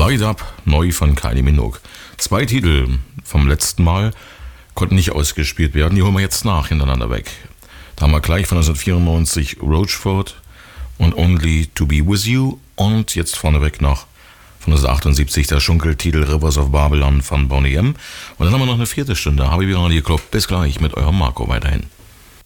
Light Up, neu von Kylie Minogue. 2 Titel vom letzten Mal konnten nicht ausgespielt werden, die holen wir jetzt hintereinander weg. Da haben wir gleich von 1994 Roachford und Only to Be With You und jetzt vorneweg noch von 1978 der Schunkeltitel Rivers of Babylon von Boney M. Und dann haben wir noch eine 4. Stunde, Habibi Radio Club. Bis gleich mit eurem Marco weiterhin.